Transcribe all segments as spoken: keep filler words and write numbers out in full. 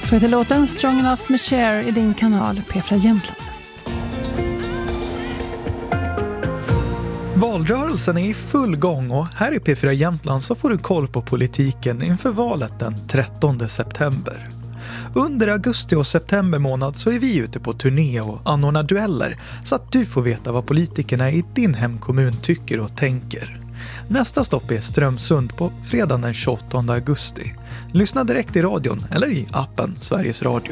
Så heter låten Strong Enough med Cher i din kanal P fyra Jämtland. Valrörelsen är i full gång och här i P fyra Jämtland så får du koll på politiken inför valet den trettonde september. Under augusti och september månad så är vi ute på turné och anordnar dueller så att du får veta vad politikerna i din hemkommun tycker och tänker. Nästa stopp är Strömsund på fredagen den tjugoåttonde augusti. Lyssna direkt i radion eller i appen Sveriges Radio.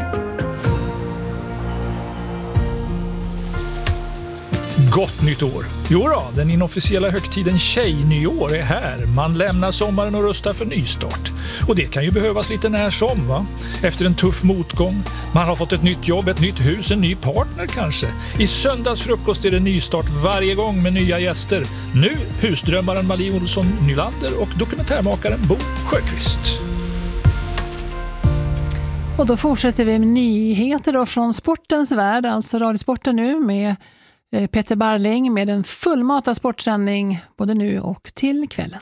Gott nytt år! Jo då, den inofficiella högtiden Tjejnyår är här. Man lämnar sommaren och rustar för nystart. Och det kan ju behövas lite när som, va? Efter en tuff motgång. Man har fått ett nytt jobb, ett nytt hus, en ny partner kanske. I söndags frukost är det nystart varje gång med nya gäster. Nu husdrömmaren Malie Olsson Nylander och dokumentärmakaren Bo Sjöqvist. Och då fortsätter vi med nyheter då från sportens värld, alltså Radiosporten nu med Peter Barling med en fullmatad sportsändning både nu och till kvällen.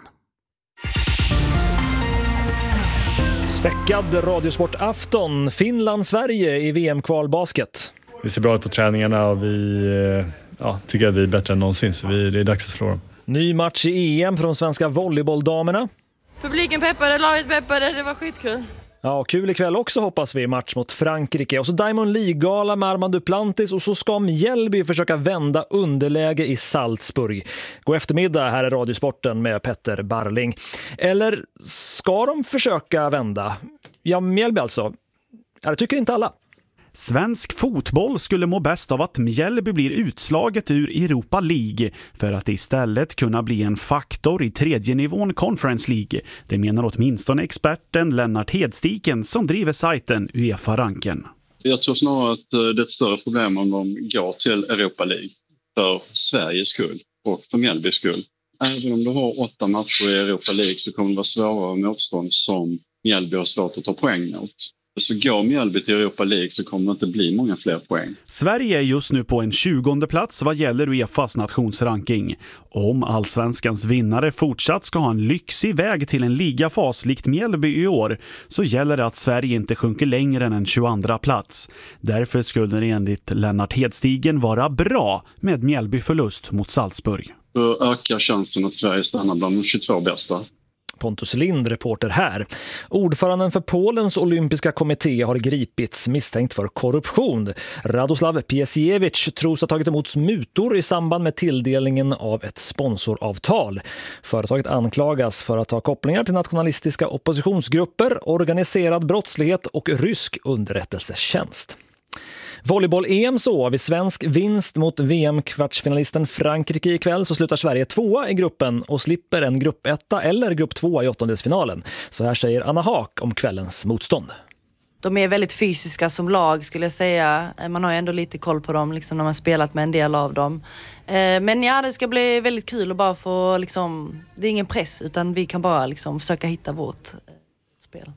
Späckad radiosportafton, Finland-Sverige i V M-kvalbasket. Vi ser bra ut på träningarna och vi ja, tycker att vi är bättre än någonsin, så vi, det är dags att slå dem. Ny match i E M från svenska volleybolldamerna. Publiken peppade, laget peppade, det var skitkul. Ja, kul ikväll också hoppas vi, match mot Frankrike. Och så Diamond League-gala med Armand Duplantis och så ska Mjällby försöka vända underläge i Salzburg. God eftermiddag, här är Radiosporten med Petter Barling. Eller ska de försöka vända? Ja, Mjällby alltså. Ja, det tycker inte alla. Svensk fotboll skulle må bäst av att Mjällby blir utslaget ur Europa League för att istället kunna bli en faktor i tredje nivån Conference League. Det menar åtminstone experten Lennart Hedstiken som driver sajten UEFA-ranken. Jag tror snarare att det är ett större problem om de går till Europa League för Sveriges skull och för Mjällbys skull. Även om du har åtta matcher i Europa League så kommer det vara svårare motstånd som Mjällby har svårt att ta poäng mot. Så går Mjällby till Europa League så kommer det inte bli många fler poäng. Sverige är just nu på en tjugonde plats vad gäller UEFAs nationsranking. Om allsvenskans vinnare fortsatt ska ha en lyxig väg till en ligafas likt Mjällby i år så gäller det att Sverige inte sjunker längre än en tjugoandra plats. Därför skulle det enligt Lennart Hedstigen vara bra med Mjällby förlust mot Salzburg. Då ökar chansen att Sverige stannar bland de tjugotvå bästa. Pontus Lind, reporter här. Ordföranden för Polens olympiska kommitté har gripits misstänkt för korruption. Radoslav Piesiewicz tros ha tagit emot mutor i samband med tilldelningen av ett sponsoravtal. Företaget anklagas för att ha kopplingar till nationalistiska oppositionsgrupper, organiserad brottslighet och rysk underrättelsetjänst. Volleyboll-E M så vid svensk vinst mot V M-kvartsfinalisten Frankrike ikväll så slutar Sverige tvåa i gruppen och slipper en gruppetta eller grupp tvåa i åttondelsfinalen. Så här säger Anna Haak om kvällens motstånd. De är väldigt fysiska som lag skulle jag säga. Man har ju ändå lite koll på dem liksom, när man spelat med en del av dem. Men ja, det ska bli väldigt kul att bara få liksom, det är ingen press utan vi kan bara liksom försöka hitta vårt spel.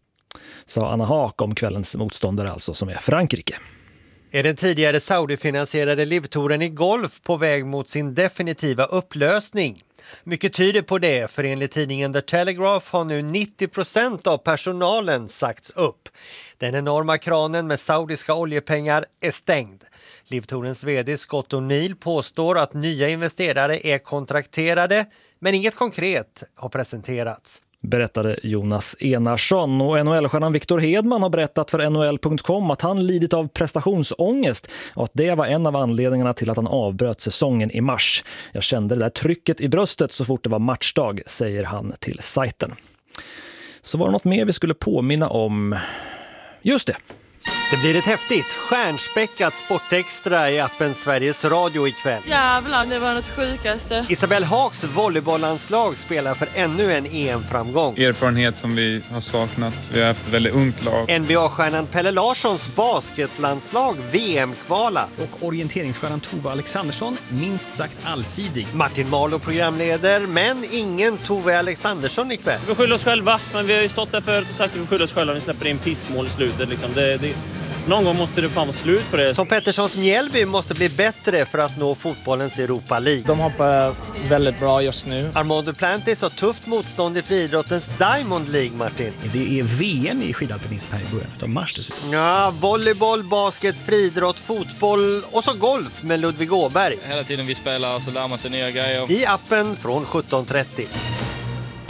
Sa Anna Haak om kvällens motståndare alltså som är Frankrike. Är den tidigare Saudi-finansierade livtouren i golf på väg mot sin definitiva upplösning? Mycket tyder på det, för enligt tidningen The Telegraph har nu nittio procent av personalen sagts upp. Den enorma kranen med saudiska oljepengar är stängd. Livtourens vd Scott O'Neill påstår att nya investerare är kontrakterade, men inget konkret har presenterats. Berättade Jonas Enarsson, och N H L-stjärnan Victor Hedman har berättat för N H L punkt com att han lidit av prestationsångest och att det var en av anledningarna till att han avbröt säsongen i mars. Jag kände det där trycket i bröstet så fort det var matchdag, säger han till sajten. Så var det något mer vi skulle påminna om? Just det. Det blir ett häftigt, stjärnspäckat sportextra i appen Sveriges Radio ikväll. Jävlar, det var något sjukaste. Isabelle Haaks volleybollandslag spelar för ännu en E M-framgång. Erfarenhet som vi har saknat. Vi har haft ett väldigt ungt lag. N B A-stjärnan Pelle Larssons basketlandslag V M-kvala. Och orienteringsstjärnan Tove Alexandersson, minst sagt allsidig. Martin Marlow programleder, men ingen Tove Alexandersson ikväll. Vi skyller oss själva, men vi har ju stått där förut och sagt att vi skyller oss själva. Vi släpper in pissmål i slutet. Liksom. Det, det, Någon gång måste det fan vara slut på det. Som Petterssons Mjällby måste bli bättre för att nå fotbollens Europa League. De hoppar väldigt bra just nu. Armand Duplantis har tufft motstånd i friidrottens Diamond League, Martin. Det är V M i skidalpinism här i början av mars dessutom. Ja, volleyboll, basket, friidrott, fotboll och så golf med Ludvig Åberg. Hela tiden vi spelar så lär man sig nya grejer. I appen från sjutton trettio.